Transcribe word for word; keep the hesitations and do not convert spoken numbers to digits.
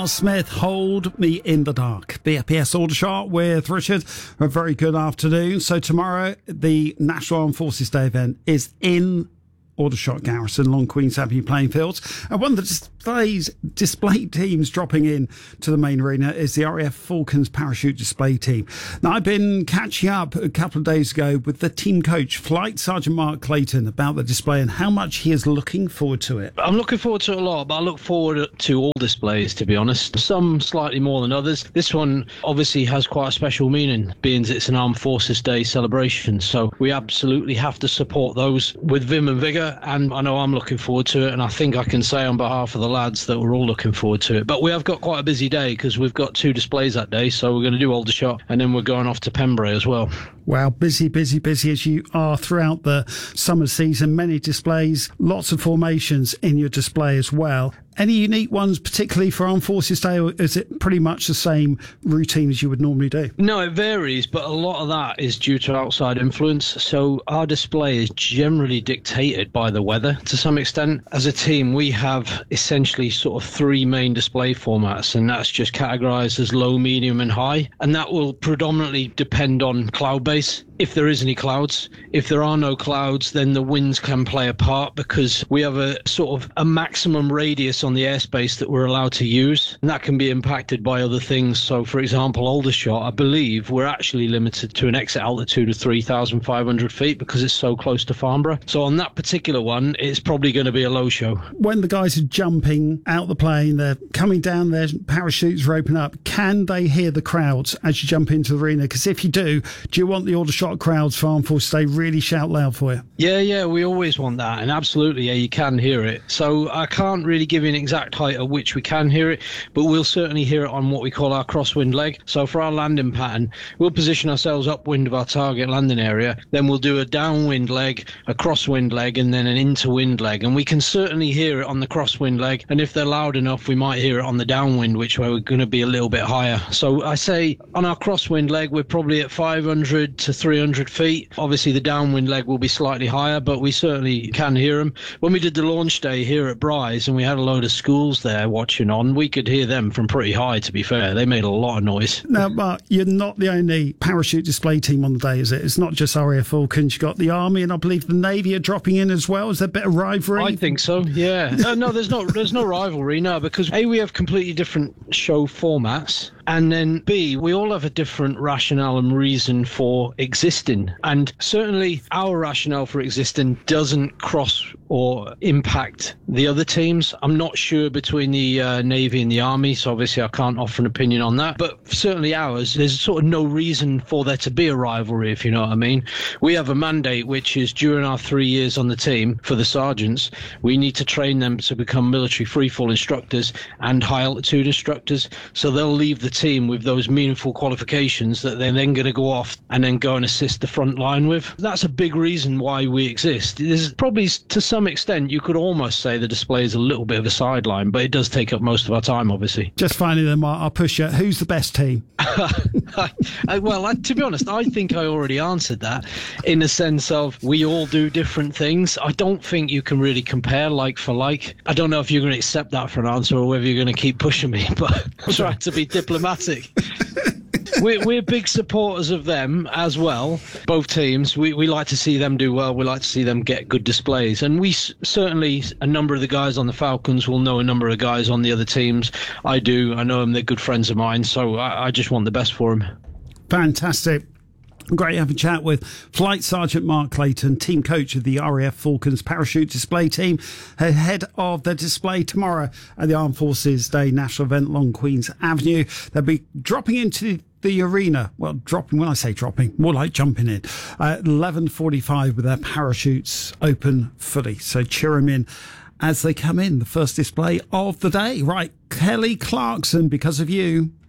Miles Smith, Hold Me in the Dark. B F P S Aldershot with Richard. A very good afternoon. So tomorrow, the National Armed Forces Day event is in Aldershot Garrison, Long Queen's Avenue playing fields. And one of the displays, display teams dropping in to the main arena is the R A F Falcons parachute display team. Now, I've been catching up a couple of days ago with the team coach, Flight Sergeant Mark Clayton, about the display and how much he is looking forward to it. I'm looking forward to it a lot, but I look forward to all displays, to be honest. Some slightly more than others. This one obviously has quite a special meaning, being it's an Armed Forces Day celebration. So we absolutely have to support those with vim and vigour. And I know I'm looking forward to it, and I think I can say on behalf of the lads that we're all looking forward to it. But we have got quite a busy day because we've got two displays that day, so we're going to do Aldershot and then we're going off to Pembrey as well. Wow, busy, busy, busy as you are throughout the summer season. Many displays, lots of formations in your display as well. Any unique ones, particularly for Armed Forces Day, or is it pretty much the same routine as you would normally do? No, it varies, but a lot of that is due to outside influence. So our display is generally dictated by the weather to some extent. As a team, we have essentially sort of three main display formats, and that's just categorised as low, medium and high. And that will predominantly depend on cloud base. If there is any clouds, if there are no clouds, then the winds can play a part because we have a sort of a maximum radius on the airspace that we're allowed to use, and that can be impacted by other things. So, for example, Aldershot, I believe we're actually limited to an exit altitude of three thousand five hundred feet because it's so close to Farnborough. So on that particular one, it's probably going to be a low show. When the guys are jumping out the plane, they're coming down, their parachutes are open up, can they hear the crowds as you jump into the arena? Because if you do, do you want the Aldershot crowds for Armed Forces Day really shout loud for you? Yeah, yeah, we always want that, and absolutely, yeah, you can hear it. So I can't really give you an exact height at which we can hear it, but we'll certainly hear it on what we call our crosswind leg. So for our landing pattern, we'll position ourselves upwind of our target landing area, then we'll do a downwind leg, a crosswind leg, and then an interwind leg, and we can certainly hear it on the crosswind leg, and if they're loud enough, we might hear it on the downwind, which way we're going to be a little bit higher. So I say on our crosswind leg, we're probably at five hundred to three hundred feet. Obviously the downwind leg will be slightly higher, but we certainly can hear them. When we did the launch day here at Bryce and we had a load of schools there watching on, we could hear them from pretty high, to be fair. They made a lot of noise. Now, Mark, you're not the only parachute display team on the day, is it? It's not just R A F Falcons. You've got the Army and I believe the Navy are dropping in as well. Is there a bit of rivalry? I think so, yeah. uh, no, there's no, there's no rivalry, no, because A, we have completely different show formats, and then B, we all have a different rationale and reason for existing. And certainly our rationale for existing doesn't cross or impact the other teams. I'm not sure between the uh, Navy and the Army, so obviously I can't offer an opinion on that. But certainly ours, there's sort of no reason for there to be a rivalry, if you know what I mean. We have a mandate, which is during our three years on the team for the sergeants, we need to train them to become military freefall instructors and high altitude instructors. So they'll leave the team with those meaningful qualifications that they're then going to go off and then go and assist the front line with. That's a big reason why we exist. There's probably, to some extent, you could almost say the display is a little bit of a sideline, but it does take up most of our time, obviously. Just finally then, Mark, I'll push you. Who's the best team? I, well, I, to be honest, I think I already answered that in the sense of we all do different things. I don't think you can really compare like for like. I don't know if you're going to accept that for an answer or whether you're going to keep pushing me, but I'm trying to be diplomatic. We're, we're big supporters of them as well, both teams. We we like to see them do well. We like to see them get good displays. And we certainly, a number of the guys on the Falcons will know a number of guys on the other teams. I do. I know them. They're good friends of mine. So I, I just want the best for them. Fantastic. Great to have a chat with Flight Sergeant Mark Clayton, team coach of the R A F Falcons parachute display team, ahead of the display tomorrow at the Armed Forces Day national event, Long Queen's Avenue. They'll be dropping into the arena. Well, dropping, when I say dropping, more like jumping in, at eleven forty-five with their parachutes open fully. So cheer them in as they come in. The first display of the day. Right, Kelly Clarkson, Because of You.